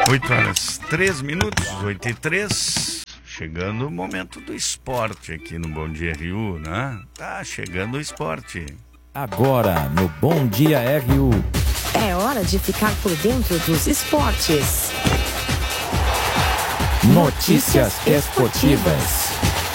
8h03, 8h03. Chegando o momento do esporte aqui no Bom Dia RU, né? Tá chegando o esporte. Agora, no Bom Dia RU. É hora de ficar por dentro dos esportes. Notícias esportivas.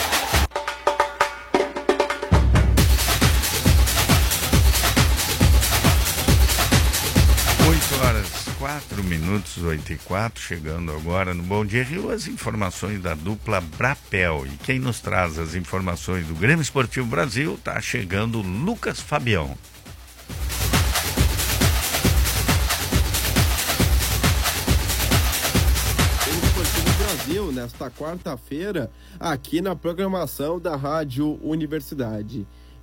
8h04, 8h04, chegando agora no Bom Dia Rio, as informações da dupla Brapel. E quem nos traz as informações do Grêmio Esportivo Brasil, está chegando Lucas Fabião. Grêmio Esportivo Brasil, nesta quarta-feira, aqui na programação da Rádio Universidade.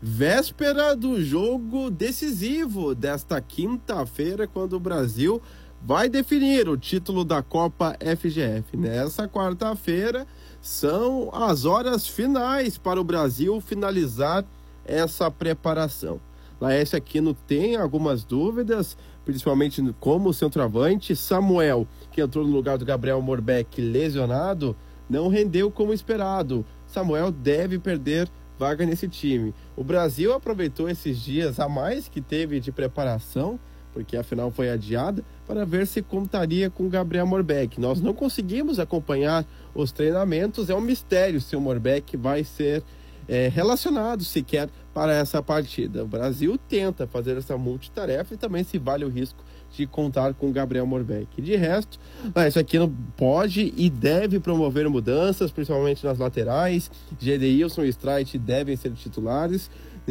Véspera do jogo decisivo desta quinta-feira, quando o Brasil vai definir o título da Copa FGF. Nessa quarta-feira são as horas finais para o Brasil finalizar essa preparação. Laércio Aquino tem algumas dúvidas, principalmente como centroavante. Samuel, que entrou no lugar do Gabriel Morbeck lesionado, não rendeu como esperado. Samuel deve perder vaga nesse time. O Brasil aproveitou esses dias a mais que teve de preparação, porque a final foi adiada, para ver se contaria com o Gabriel Morbeck. Nós não conseguimos acompanhar os treinamentos, é um mistério se o Morbeck vai ser relacionado sequer para essa partida. O Brasil tenta fazer essa multitarefa e também se vale o risco de contar com o Gabriel Morbeck. De resto, isso aqui não pode e deve promover mudanças, principalmente nas laterais. Gedeilson e Streit devem ser titulares.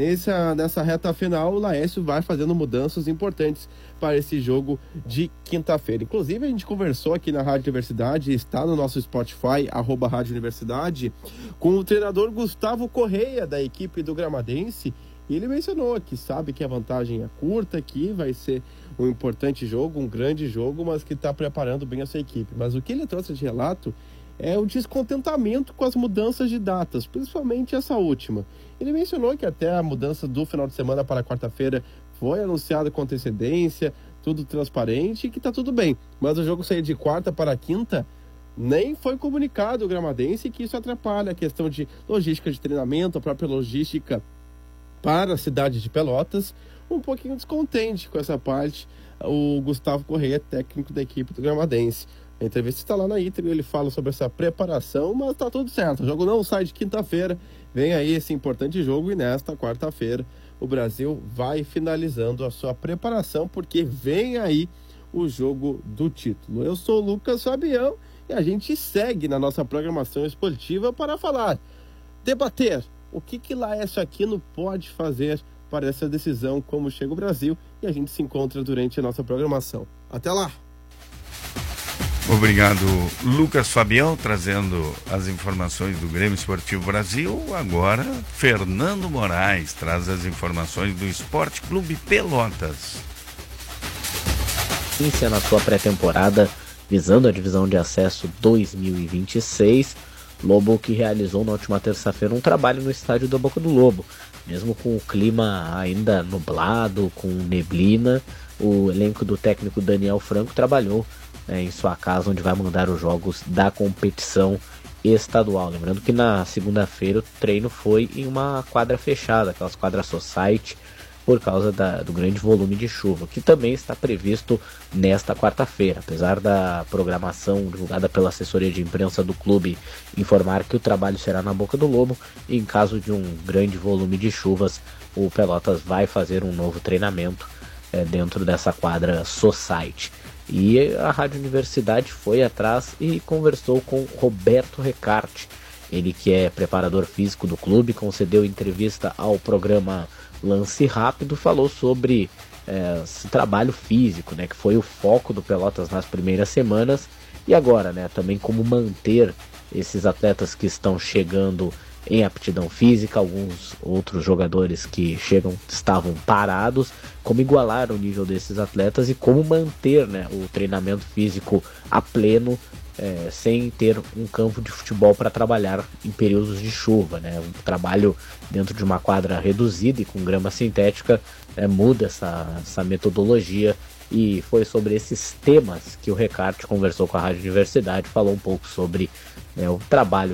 Nessa reta final, o Laércio vai fazendo mudanças importantes para esse jogo de quinta-feira. Inclusive, a gente conversou aqui na Rádio Universidade, está no nosso Spotify, @Rádio Universidade, com o treinador Gustavo Correia, da equipe do Gramadense, e ele mencionou que sabe que a vantagem é curta, que vai ser um importante jogo, um grande jogo, mas que está preparando bem a sua equipe. Mas o que ele trouxe de relato é o descontentamento com as mudanças de datas, principalmente essa última. Ele mencionou que até a mudança do final de semana para quarta-feira foi anunciada com antecedência, tudo transparente e que está tudo bem. Mas o jogo sair de quarta para quinta, nem foi comunicado o Gramadense, que isso atrapalha a questão de logística de treinamento, a própria logística para a cidade de Pelotas. Um pouquinho descontente com essa parte o Gustavo Correia, técnico da equipe do Gramadense. A entrevista está lá na íntegra, ele fala sobre essa preparação, mas está tudo certo. O jogo não sai de quinta-feira, vem aí esse importante jogo e nesta quarta-feira o Brasil vai finalizando a sua preparação, porque vem aí o jogo do título. Eu sou o Lucas Fabião e a gente segue na nossa programação esportiva para falar, debater o que Laércio Aquino pode fazer para essa decisão, como chega o Brasil, e a gente se encontra durante a nossa programação. Até lá! Obrigado, Lucas Fabião, trazendo as informações do Grêmio Esportivo Brasil. Agora, Fernando Moraes traz as informações do Esporte Clube Pelotas. Inicia na sua pré-temporada, visando a divisão de acesso 2026, Lobo que realizou na última terça-feira um trabalho no estádio da Boca do Lobo. Mesmo com o clima ainda nublado, com neblina, o elenco do técnico Daniel Franco trabalhou em sua casa, onde vai mandar os jogos da competição estadual. Lembrando que na segunda-feira o treino foi em uma quadra fechada, aquelas quadras society, por causa do grande volume de chuva, que também está previsto nesta quarta-feira. Apesar da programação divulgada pela assessoria de imprensa do clube informar que o trabalho será na Boca do Lobo, em caso de um grande volume de chuvas, o Pelotas vai fazer um novo treinamento dentro dessa quadra society. E a Rádio Universidade foi atrás e conversou com Roberto Recarte, ele que é preparador físico do clube, concedeu entrevista ao programa Lance Rápido, falou sobre esse trabalho físico, né, que foi o foco do Pelotas nas primeiras semanas, e agora, né, também como manter esses atletas que estão chegando em aptidão física, alguns outros jogadores que estavam parados, como igualar o nível desses atletas e como manter, né, o treinamento físico a pleno, sem ter um campo de futebol para trabalhar em períodos de chuva, né? Um trabalho dentro de uma quadra reduzida e com grama sintética muda essa metodologia E foi sobre esses temas que o Recarte conversou com a Rádio Universidade, falou um pouco sobre o trabalho